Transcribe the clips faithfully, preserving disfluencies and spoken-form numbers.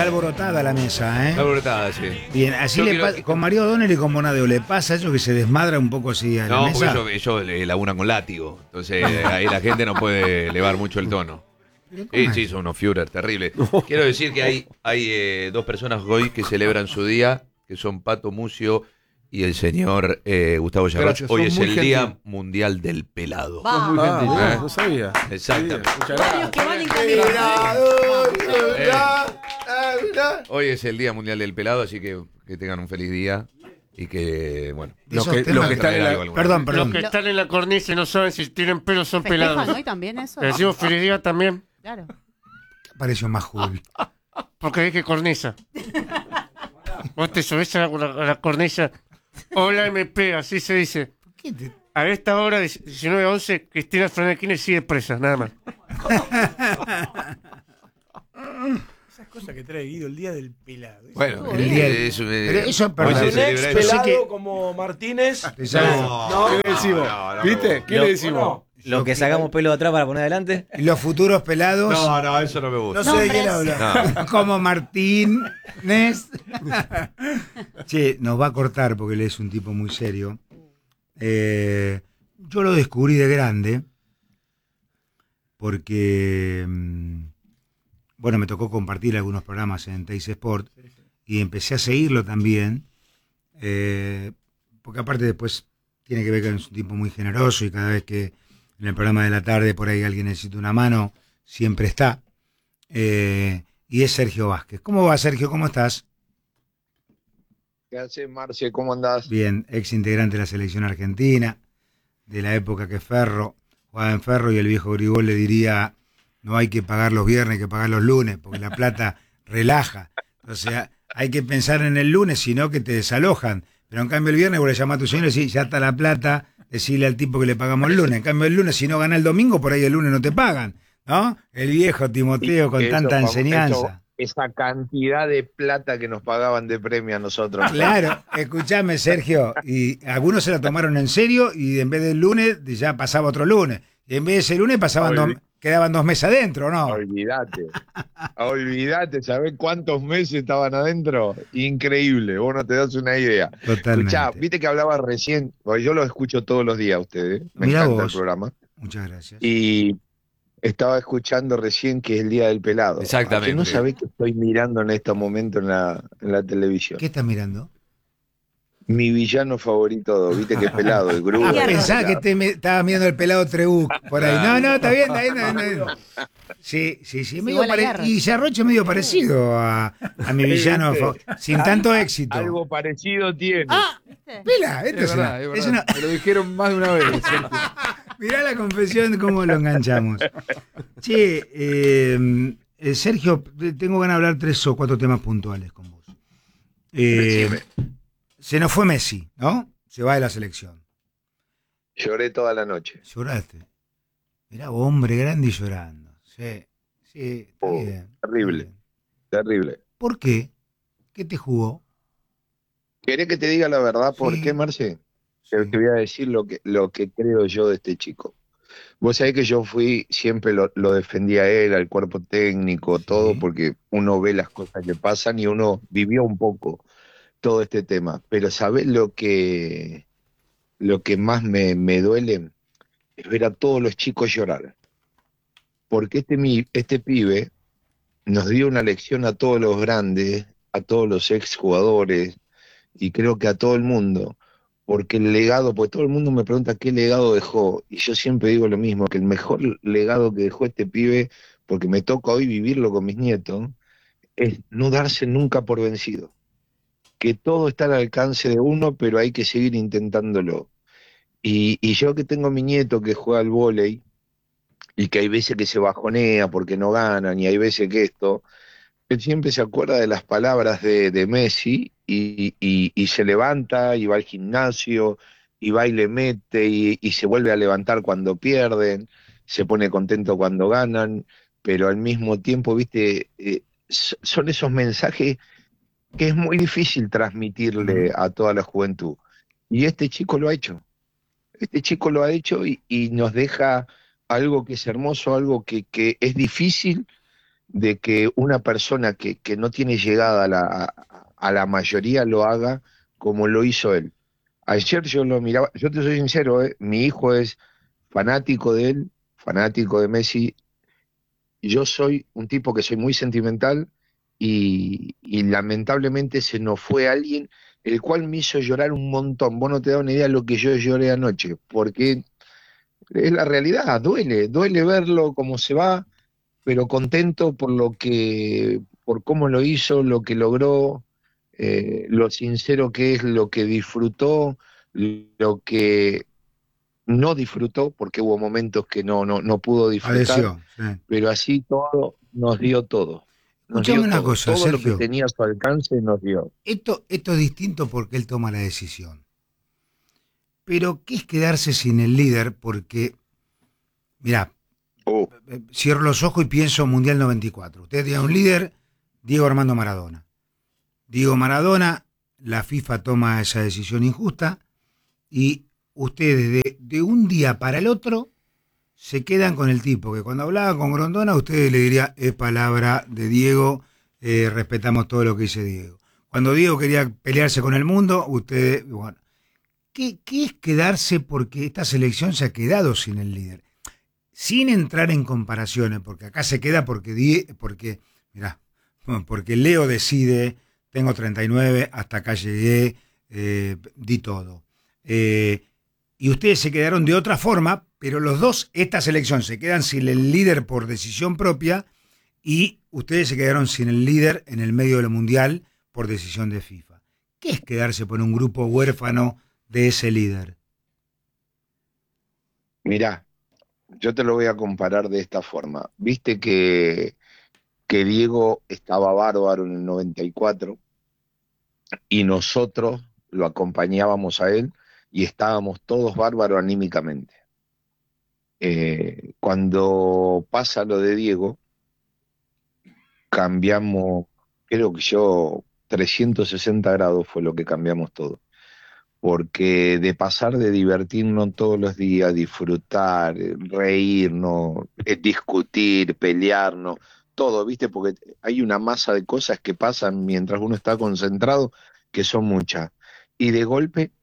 está alborotada la mesa, ¿eh? Está alborotada, sí. Bien, así Yo le quiero- pasa, con Mario O'Donnell y con Bonadeo, ¿le pasa eso que se desmadra un poco así a la No, mesa? porque ellos, ellos eh, laburan con látigo. Entonces eh, ahí la gente no puede elevar mucho el tono. ¿Pero cómo Sí, es? sí, son unos Führer terribles. Quiero decir que hay, hay eh, dos personas hoy que celebran su día, que son Pato Mucio y el señor eh, Gustavo Yarroch. Gracias, Hoy son es muy el gentil. Día Mundial del Pelado. Va. Muy Ah, gentil, ¿eh? no sabía. Exactamente. Sí, muchas Varios que van en camino. Eh, Hoy es el Día Mundial del Pelado, así que que tengan un feliz día y que, bueno. Los Esos que, temas los que que están en traer la, algo, Perdón, Los perdón. que están en la cornisa y no saben si tienen pelo son ¿Festejan pelados. hoy también eso? Le decimos feliz día también, Claro. Pareció más cool. porque dije cornisa. Vos te subís a la, a la cornisa. Hola M P, así se dice. ¿Qué te- A esta hora, de diecinueve a once, Cristina Fernández Kirchner sigue presa, nada más. Esas cosas que trae Guido el día del pelado. Bueno, El día del- eh, es, eh, Pero eso, hoy perdón. se Un celebra ex eso. Pensé pelado que- como Martínez. No. No, ¿Qué le decimos? no, no, ¿Viste? no. ¿Qué Lo- le decimos? no. Lo que sacamos pelo de atrás para poner adelante. Los futuros pelados, No, no, eso no me No gusta. sé de quién Nombres. habla. No. como Martín Nes. Che, nos va a cortar porque él es un tipo muy serio. Eh, yo lo descubrí de grande porque, mm, bueno, me tocó compartir algunos programas en Teis Sport y empecé a seguirlo también, eh, porque aparte después tiene que ver que es un tipo muy generoso y cada vez que en el programa de la tarde por ahí alguien necesita una mano, siempre está. Eh, y es Sergio Vázquez. ¿Cómo va, Sergio? ¿Cómo estás? ¿Qué haces, Marce? ¿Cómo andás? Bien, ex integrante de la selección argentina, de la época que Ferro jugaba en Ferro y el viejo Grigol le diría, no hay que pagar los viernes, hay que pagar los lunes, porque la plata relaja. O sea, hay que pensar en el lunes, sino que te desalojan. Pero en cambio el viernes vos le llamás a tu señor y decís, ya está la plata, decirle al tipo que le pagamos el lunes. En cambio el lunes, si no gana el domingo, por ahí el lunes no te pagan, ¿no? El viejo Timoteo con Eso, tanta famo- enseñanza. eso, esa cantidad de plata que nos pagaban de premio a nosotros. Claro, escúchame, Sergio, y algunos se la tomaron en serio y en vez del lunes ya pasaba otro lunes. Y en vez de ese lunes pasaban dos, Olvi- quedaban dos meses adentro, ¿no? Olvídate. Olvídate, ¿sabés cuántos meses estaban adentro? Increíble, vos no te das una idea. Totalmente. Escuchá, viste que hablaba recién, porque yo lo escucho todos los días a ustedes, me Mirá encanta vos. el programa. Muchas gracias. Y estaba escuchando recién que es el Día del Pelado. Exactamente. Que no sabés que estoy mirando en este momento en la, en la televisión. ¿Qué estás mirando? Mi villano favorito, viste que es pelado, el grupo. Ah, Pelado. pensaba que te me- estabas mirando el pelado Trebuc por ahí. No, no, está bien, está bien, está bien. Está bien. Sí, sí, sí. Medio igual a pare- Guerra. y Yarroche medio parecido a, a mi villano, fa- sin tanto éxito. Algo parecido tiene. Ah, Pela, esto Es es, verdad, una- es es verdad. una- Me lo dijeron más de una vez. Sergio. Mirá la confesión, cómo lo enganchamos. Che, eh, eh, Sergio, te- tengo ganas de hablar tres o cuatro temas puntuales con vos. Eh, se nos fue Messi, ¿no? Se va de la selección. Lloré toda la noche. Lloraste. Mirá, vos, hombre grande y llorando. Sí, sí, está Oh, bien. terrible. Está bien. Terrible. ¿Por qué? ¿Qué te jugó? ¿Querés que te diga la verdad por Sí. qué, Marce? Sí. Te, te voy a decir lo que, lo que creo yo de este chico. Vos sabés que yo fui, siempre lo, lo defendí a él, al cuerpo técnico, Sí. todo, porque uno ve las cosas que pasan y uno vivió un poco todo este tema. Pero ¿sabés lo que, lo que más me, me duele? Es ver a todos los chicos llorar. Porque este, mi- este pibe nos dio una lección a todos los grandes, a todos los exjugadores, y creo que a todo el mundo, porque el legado, pues todo el mundo me pregunta qué legado dejó, y yo siempre digo lo mismo, que el mejor legado que dejó este pibe, porque me toca hoy vivirlo con mis nietos, es no darse nunca por vencido, que todo está al alcance de uno, pero hay que seguir intentándolo. Y, y yo que tengo mi nieto que juega al vóley, y que hay veces que se bajonea porque no ganan, y hay veces que esto, él siempre se acuerda de las palabras de, de Messi y, y, y se levanta y va al gimnasio y va y le mete y, y se vuelve a levantar cuando pierden, se pone contento cuando ganan, pero al mismo tiempo, viste, eh, s- son esos mensajes que es muy difícil transmitirle a toda la juventud. Y este chico lo ha hecho. Este chico lo ha hecho y, y nos deja algo que es hermoso, algo que, que es difícil de que una persona que, que no tiene llegada a la, a, a la mayoría lo haga como lo hizo él. Ayer yo lo miraba, yo te soy sincero, ¿eh? Mi hijo es fanático de él, fanático de Messi. Yo soy un tipo que soy muy sentimental y, y lamentablemente se nos fue alguien el cual me hizo llorar un montón. Vos no te das una idea de lo que yo lloré anoche, porque es la realidad, duele, duele verlo como se va, pero contento por lo que, por cómo lo hizo, lo que logró, eh, lo sincero que es, lo que disfrutó, lo que no disfrutó, porque hubo momentos que no, no, no pudo disfrutar, Padeció, sí. pero así todo nos dio todo. Nos Escuchame dio una todo, cosa, todo lo Sergio. que tenía a su alcance nos dio. Esto, esto es distinto porque él toma la decisión. Pero, ¿qué es quedarse sin el líder? Porque, mirá, Oh, cierro los ojos y pienso Mundial noventa y cuatro. Usted tiene un líder, Diego Armando Maradona. Diego Maradona, la FIFA toma esa decisión injusta y ustedes de, de un día para el otro se quedan con el tipo que cuando hablaba con Grondona ustedes le diría es palabra de Diego, eh, respetamos todo lo que dice Diego. Cuando Diego quería pelearse con el mundo, ustedes, bueno, ¿qué, qué es quedarse? Porque esta selección se ha quedado sin el líder. Sin entrar en comparaciones, porque acá se queda porque, die, porque mirá, porque Leo decide, tengo treinta y nueve, hasta acá llegué, eh, di todo. Eh, y ustedes se quedaron de otra forma, pero los dos, esta selección, se quedan sin el líder por decisión propia y ustedes se quedaron sin el líder en el medio del Mundial por decisión de FIFA. ¿Qué es quedarse por un grupo huérfano de ese líder? mirá, yo te lo voy a comparar de esta forma. Viste que, que Diego estaba bárbaro en el noventa y cuatro y nosotros lo acompañábamos a él y estábamos todos bárbaros anímicamente. Eh, cuando pasa lo de Diego, cambiamos, creo que yo, trescientos sesenta grados fue lo que cambiamos todo. Porque de pasar de divertirnos todos los días, disfrutar, eh, reírnos, eh, discutir, pelearnos, todo, ¿viste? Porque hay una masa de cosas que pasan mientras uno está concentrado, que son muchas. Y de golpe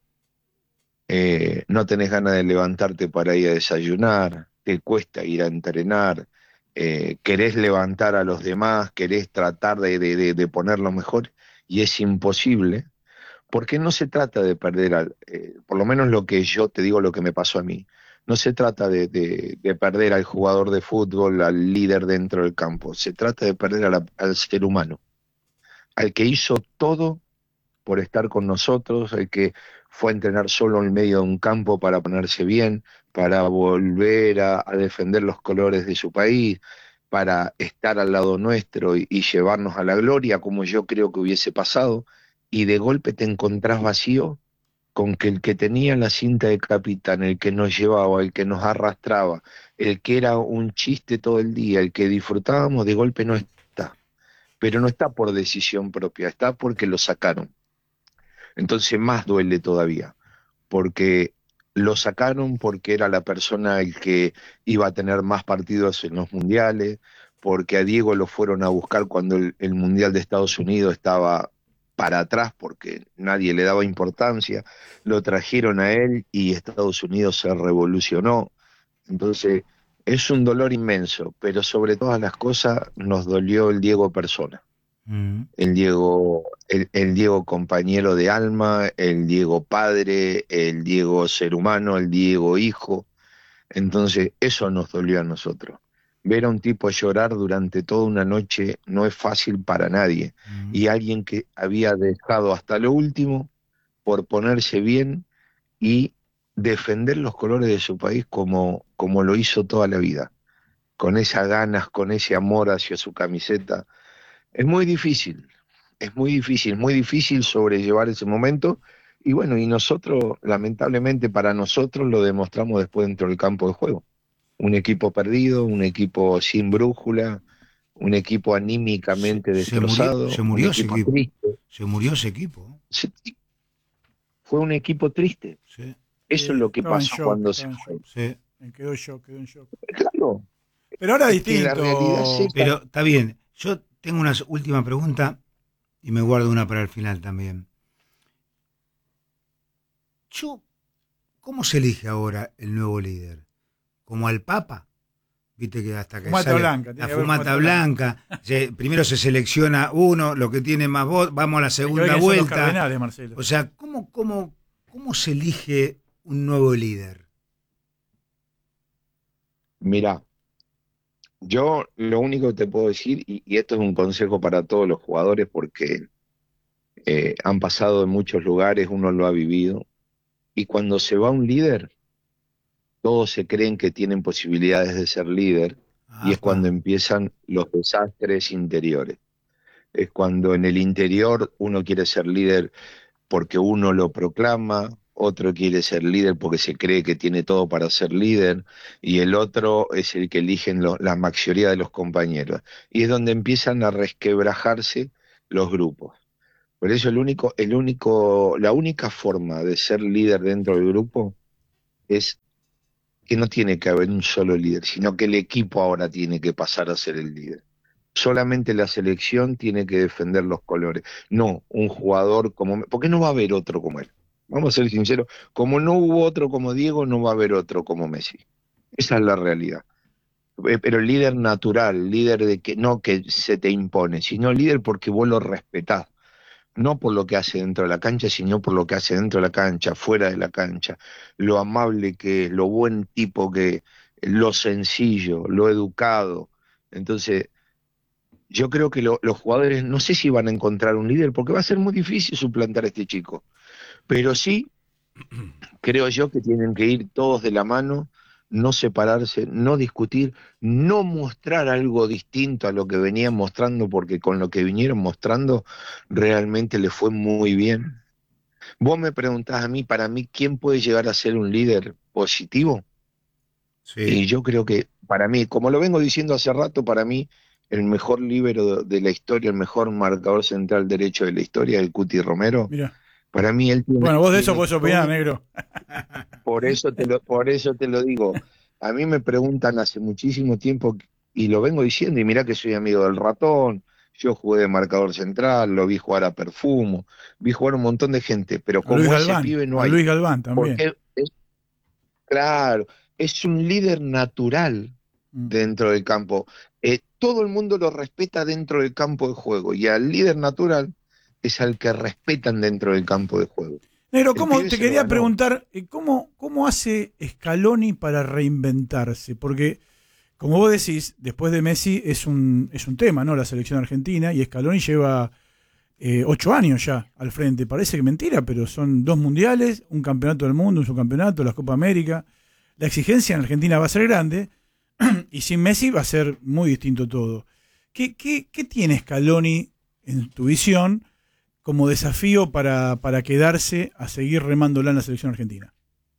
eh, no tenés ganas de levantarte para ir a desayunar, te cuesta ir a entrenar, eh, querés levantar a los demás, querés tratar de, de, de, de ponerlo mejor, y es imposible. Porque no se trata de perder, al, eh, por lo menos lo que yo te digo, lo que me pasó a mí, no se trata de, de, de perder al jugador de fútbol, al líder dentro del campo, se trata de perder a la, al ser humano, al que hizo todo por estar con nosotros, el que fue a entrenar solo en medio de un campo para ponerse bien, para volver a, a defender los colores de su país, para estar al lado nuestro y, y llevarnos a la gloria, como yo creo que hubiese pasado, y de golpe te encontrás vacío con que el que tenía la cinta de capitán, el que nos llevaba, el que nos arrastraba, el que era un chiste todo el día, el que disfrutábamos, de golpe no está. Pero no está por decisión propia, está porque lo sacaron. Entonces más duele todavía, porque lo sacaron porque era la persona el que iba a tener más partidos en los mundiales, porque a Diego lo fueron a buscar cuando el, el Mundial de Estados Unidos estaba para atrás porque nadie le daba importancia, lo trajeron a él y Estados Unidos se revolucionó. Entonces es un dolor inmenso, pero sobre todas las cosas nos dolió el Diego persona. El Diego, el, el Diego compañero de alma, el Diego padre, el Diego ser humano, el Diego hijo. Entonces eso nos dolió a nosotros. Ver a un tipo llorar durante toda una noche no es fácil para nadie. Mm. Y alguien que había dejado hasta lo último por ponerse bien y defender los colores de su país como, como lo hizo toda la vida, con esas ganas, con ese amor hacia su camiseta. Es muy difícil, es muy difícil, muy difícil sobrellevar ese momento y bueno, y nosotros, lamentablemente para nosotros lo demostramos después dentro del campo de juego. Un equipo perdido, un equipo sin brújula, un equipo anímicamente se, destrozado. Se murió, se murió ese equipo. Triste. Se murió ese equipo. Se, fue un equipo triste. Sí. Eso eh, es lo que pasó shock, cuando se fue. Sí. Me quedó en shock, quedó en shock. Claro. Pero ahora es Es que distinto. la realidad es esa. Pero está bien, Yo tengo una última pregunta y me guardo una para el final también. Yo, ¿cómo se elige ahora el nuevo líder? ¿Como al Papa? Viste que hasta que Fumata sale blanca, tiene la que haber fumata fumata blanca, se- primero se selecciona uno, lo que tiene más votos, vamos a la Que segunda hoy son los vuelta. cardenales, Marcelo. O sea, ¿cómo, cómo, ¿cómo se elige un nuevo líder? Mira, yo lo único que te puedo decir, y, y esto es un consejo para todos los jugadores, porque eh, han pasado en muchos lugares, uno lo ha vivido, y cuando se va un líder, todos se creen que tienen posibilidades de ser líder, y es Apa. cuando empiezan los desastres interiores. Es cuando en el interior uno quiere ser líder porque uno lo proclama, otro quiere ser líder porque se cree que tiene todo para ser líder, y el otro es el que eligen lo- la mayoría de los compañeros. Y es donde empiezan a resquebrajarse los grupos. Por eso el único, el único, la única forma de ser líder dentro del grupo es que no tiene que haber un solo líder, sino que el equipo ahora tiene que pasar a ser el líder. Solamente la selección tiene que defender los colores, no un jugador como... Porque no va a haber otro como él. Vamos a ser sinceros, como no hubo otro como Diego, no va a haber otro como Messi. Esa es la realidad. Eh, Pero líder natural, líder de que no que se te impone, sino líder porque vos lo respetás. No por lo que hace dentro de la cancha, sino por lo que hace dentro de la cancha, fuera de la cancha, lo amable que es, lo buen tipo que es, lo sencillo, lo educado. Entonces, yo creo que lo- los jugadores no sé si van a encontrar un líder, porque va a ser muy difícil suplantar a este chico, pero sí creo yo que tienen que ir todos de la mano, no separarse, no discutir, no mostrar algo distinto a lo que venían mostrando, porque con lo que vinieron mostrando realmente le fue muy bien. Vos me preguntás a mí, para mí, ¿quién puede llegar a ser un líder positivo? Y Sí. yo creo que para mí, como lo vengo diciendo hace rato, para mí el mejor líbero de la historia, el mejor marcador central derecho de la historia, el Cuti Romero, Mira. para mí él tiene, Bueno, vos de eso tiene podés opinar, todo. negro. Por eso te lo, por eso te lo digo. A mí me preguntan hace muchísimo tiempo, y lo vengo diciendo, y mirá que soy amigo del Ratón, yo jugué de marcador central, lo vi jugar a Perfumo, vi jugar un montón de gente, pero A Luis como ese Galván. pibe no A hay. Luis Galván también. Porque es, claro, es un líder natural Mm. dentro del campo. Eh, todo el mundo lo respeta dentro del campo de juego, y al líder natural es al que respetan dentro del campo de juego. Negro, El ¿cómo, pibe te se lo quería ganó. preguntar, eh, ¿cómo, ¿cómo hace Scaloni para reinventarse? Porque, como vos decís, después de Messi es un, es un tema, ¿no? La selección argentina, y Scaloni lleva eh, ocho años ya al frente. Parece que mentira, pero son dos mundiales, un campeonato del mundo, un subcampeonato, la Copa América. La exigencia en Argentina va a ser grande, y sin Messi va a ser muy distinto todo. ¿Qué, qué, qué tiene Scaloni, en tu visión, como desafío para, para quedarse a seguir remándola en la selección argentina?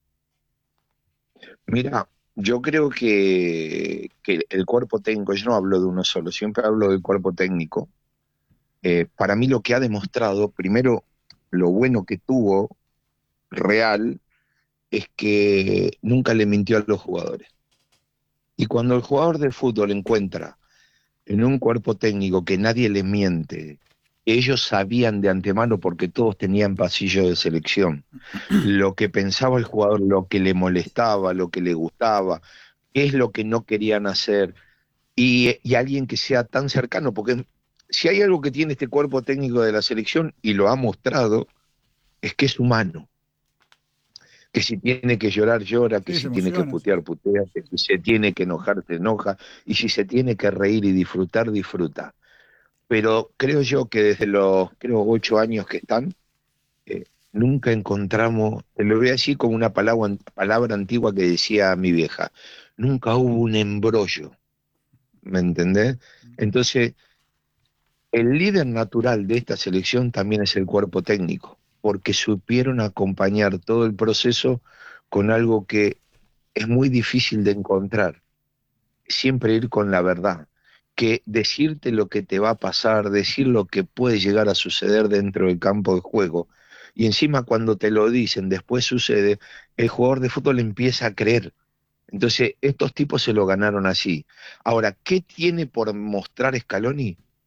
Mira, yo creo que, que el cuerpo técnico, yo no hablo de uno solo, siempre hablo del cuerpo técnico. Eh, para mí lo que ha demostrado, primero, lo bueno que tuvo real, es que nunca le mintió a los jugadores. Y cuando el jugador de fútbol encuentra en un cuerpo técnico que nadie le miente, ellos sabían de antemano, porque todos tenían pasillo de selección, lo que pensaba el jugador, lo que le molestaba, lo que le gustaba, qué es lo que no querían hacer, y, y alguien que sea tan cercano, porque si hay algo que tiene este cuerpo técnico de la selección, y lo ha mostrado, es que es humano. Que si tiene que llorar, llora, que Sí, si se tiene que emociona, putear, putea, que si se tiene que enojar, se enoja, y si se tiene que reír y disfrutar, disfruta. Pero creo yo que desde los, creo, ocho años que están, eh, nunca encontramos, te lo voy a decir como una palabra, palabra antigua que decía mi vieja, nunca hubo un embrollo, ¿me entendés? Entonces, el líder natural de esta selección también es el cuerpo técnico, porque supieron acompañar todo el proceso con algo que es muy difícil de encontrar, siempre ir con la verdad, que decirte lo que te va a pasar, decir lo que puede llegar a suceder dentro del campo de juego, y encima cuando te lo dicen, después sucede, el jugador de fútbol empieza a creer. Entonces, estos tipos se lo ganaron así. Ahora, ¿qué tiene por mostrar Scaloni?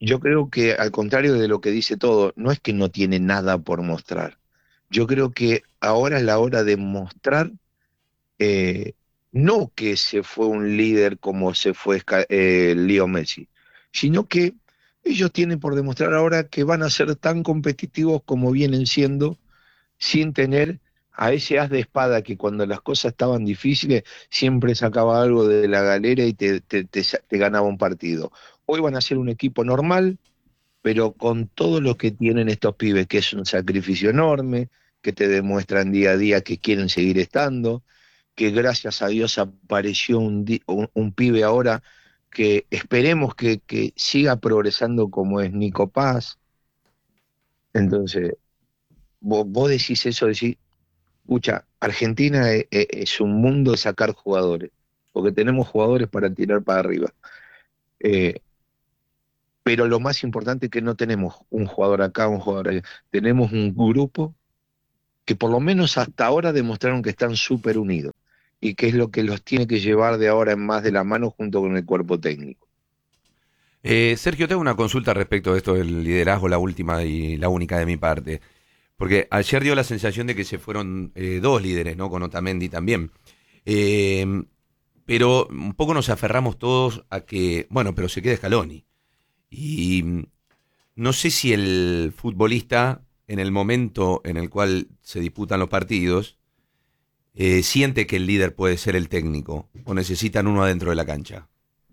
yo creo que al contrario de lo que dice todo, no es que no tiene nada por mostrar. Yo creo que ahora es la hora de mostrar, eh, no que se fue un líder como se fue eh, Leo Messi, sino que ellos tienen por demostrar ahora que van a ser tan competitivos como vienen siendo, sin tener a ese as de espada que cuando las cosas estaban difíciles siempre sacaba algo de la galera y te, te, te, te ganaba un partido. Hoy van a ser un equipo normal, pero con todo lo que tienen estos pibes, que es un sacrificio enorme, que te demuestran día a día que quieren seguir estando, que gracias a Dios apareció un, un, un pibe ahora que esperemos que, que siga progresando como es Nico Paz. Entonces, vos, vos decís eso, decís, escucha, Argentina es, es un mundo de sacar jugadores, porque tenemos jugadores para tirar para arriba. Eh, pero lo más importante es que no tenemos un jugador acá, un jugador allá. Tenemos un grupo que por lo menos hasta ahora demostraron que están súper unidos y que es lo que los tiene que llevar de ahora en más de la mano junto con el cuerpo técnico. Eh, Sergio, tengo una consulta respecto de esto del liderazgo, la última y la única de mi parte. Porque ayer dio la sensación de que se fueron eh, dos líderes, ¿no? Con Otamendi también. Eh, pero un poco nos aferramos todos a que, bueno, pero se queda Scaloni. Y no sé si el futbolista, en el momento en el cual se disputan los partidos, eh, siente que el líder puede ser el técnico, o necesitan uno adentro de la cancha.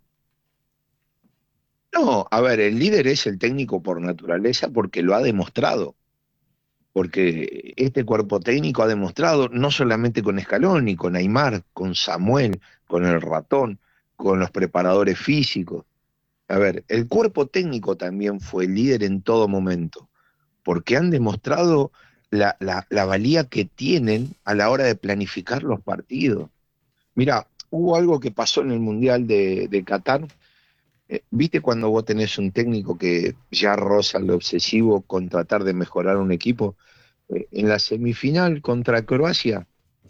No, a ver, el líder es el técnico por naturaleza porque lo ha demostrado. Porque este cuerpo técnico ha demostrado, no solamente con Scaloni, con Aimar, con Samuel, con el Ratón, con los preparadores físicos. A ver, el cuerpo técnico también fue líder en todo momento, porque han demostrado la, la, la valía que tienen a la hora de planificar los partidos. Mira, hubo algo que pasó en el Mundial de, de Qatar. Eh, ¿Viste cuando vos tenés un técnico que ya roza lo obsesivo con tratar de mejorar un equipo? Eh, en la semifinal contra Croacia,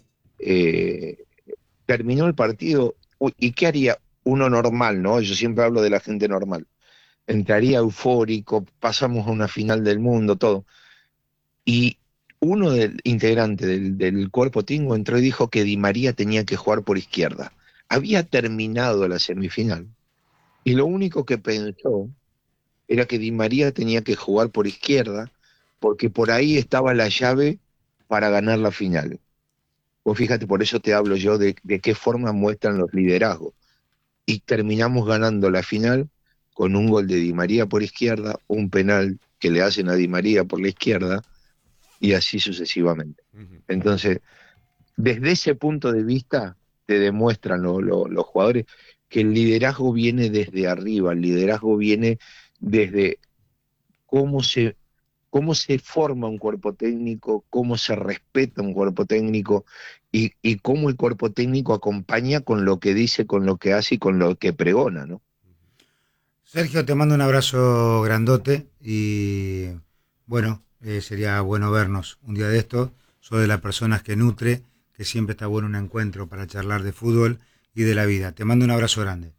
eh, terminó el partido. Uy, ¿y qué haría uno normal, no? Yo siempre hablo de la gente normal. Entraría eufórico, pasamos a una final del mundo, todo. Y uno del integrante del, del cuerpo técnico entró y dijo que Di María tenía que jugar por izquierda. Había terminado la semifinal. Y lo único que pensó era que Di María tenía que jugar por izquierda, porque por ahí estaba la llave para ganar la final. Vos fíjate, por eso te hablo yo de, de qué forma muestran los liderazgos. Y terminamos ganando la final con un gol de Di María por izquierda, un penal que le hacen a Di María por la izquierda, y así sucesivamente. Entonces, desde ese punto de vista, te demuestran lo, lo, los jugadores que el liderazgo viene desde arriba, el liderazgo viene desde cómo se, cómo se forma un cuerpo técnico, cómo se respeta un cuerpo técnico y, y cómo el cuerpo técnico acompaña con lo que dice, con lo que hace y con lo que pregona, ¿no? Sergio, te mando un abrazo grandote y bueno, eh, sería bueno vernos un día de estos. Soy de las personas que nutre, que siempre está bueno un encuentro para charlar de fútbol y de la vida. Te mando un abrazo grande.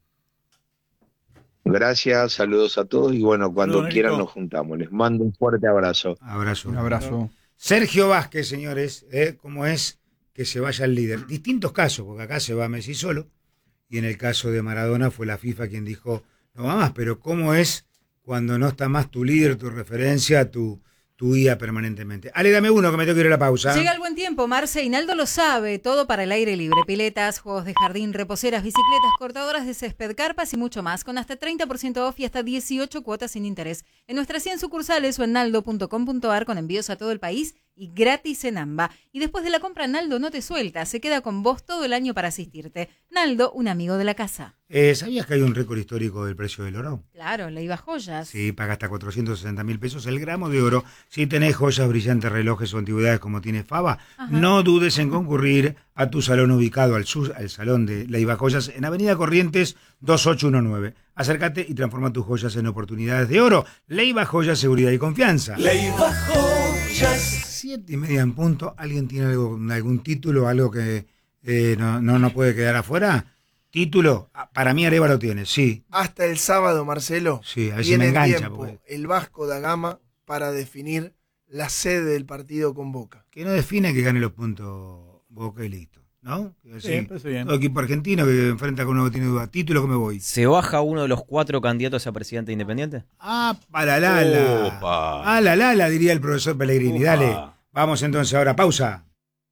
Gracias, saludos a todos y bueno, cuando Saludos, quieran Nico. nos juntamos. Les mando un fuerte abrazo. Abrazo. Un abrazo. Sergio Vázquez, señores, ¿eh? ¿Cómo es que se vaya el líder? Distintos casos, porque acá se va Messi solo y en el caso de Maradona fue la FIFA quien dijo no va más, pero ¿cómo es cuando no está más tu líder, tu referencia, tu, tu guía permanentemente? Ale, dame uno que me tengo que ir a la pausa. Llega el buen tiempo, Marce, y Naldo lo sabe, todo para el aire libre, piletas, juegos de jardín, reposeras, bicicletas, cortadoras de césped, carpas y mucho más, con hasta treinta por ciento off y hasta dieciocho cuotas sin interés. En nuestras cien sucursales o en naldo punto com punto ar con envíos a todo el país y gratis en AMBA. Y después de la compra, Naldo no te suelta, se queda con vos todo el año para asistirte. Naldo, un amigo de la casa. Eh, ¿Sabías que hay un récord histórico del precio del oro? Claro, le iba joyas. Sí, paga hasta cuatrocientos sesenta mil pesos el gramo de oro. Si tenés joyas, brillantes, relojes o antigüedades como tiene Fava, Ajá. no dudes en concurrir a tu salón ubicado al sur, al salón de Leiva Joyas en Avenida Corrientes dos ocho uno nueve. Acércate y transforma tus joyas en oportunidades de oro. Leiva Joyas, seguridad y confianza. Leiva Joyas. Siete y media en punto. ¿Alguien tiene algo, algún título, algo que eh, no, no, no puede quedar afuera? Título, para mí Arévalo tiene, sí. Hasta el sábado, Marcelo, Sí, a ver si tiene me engancha. tiempo Porque... el Vasco da Gama para definir la sede del partido con Boca. Que no define que gane los puntos Boca y listo, ¿no? Sí, me parece bien. Todo equipo argentino que enfrenta con uno que tiene duda. Título que me voy. ¿Se baja uno de los cuatro candidatos a presidente independiente? Ah, para Lala. Opa. Ah, la Lala, diría el profesor Pellegrini. Opa. Dale. Vamos entonces ahora, pausa.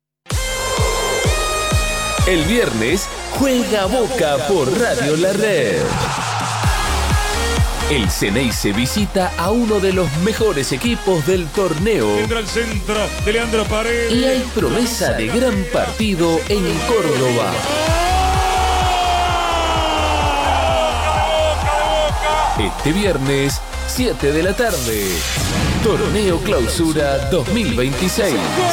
El viernes juega Boca por Radio La Red. El Ceneice visita a uno de los mejores equipos del torneo. Entra el centro de Leandro Paredes. Y hay promesa de gran partido en Córdoba. Este viernes, siete de la tarde. Torneo Clausura dos mil veintiséis.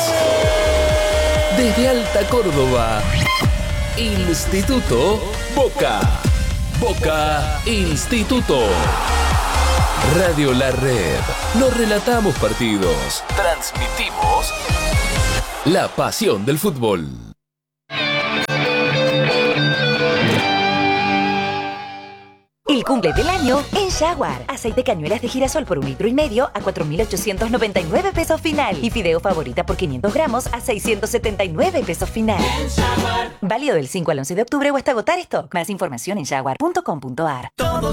Desde Alta Córdoba. Instituto Boca. Boca Instituto. Radio La Red. No relatamos partidos. Transmitimos la pasión del fútbol. El cumple del año en Jaguar. Aceite cañuelas de girasol por un litro y medio a cuatro mil ochocientos noventa y nueve pesos final. Y fideo favorita por quinientos gramos a seiscientos setenta y nueve pesos final. Válido del cinco al once de octubre o hasta agotar stock. Más información en jaguar punto com punto a r. Todos